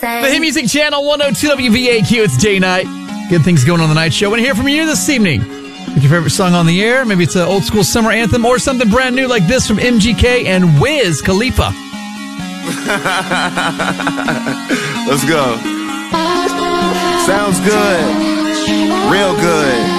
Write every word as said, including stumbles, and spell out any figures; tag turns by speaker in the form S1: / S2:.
S1: thing.
S2: The Hit Music Channel, one oh two W V A Q. It's day night. Good things going on the night show. Want to hear from you this evening? Get your favorite song on the air. Maybe it's an old school summer anthem or something brand new like this from M G K and Wiz Khalifa.
S3: Let's go. Sounds good. Real good.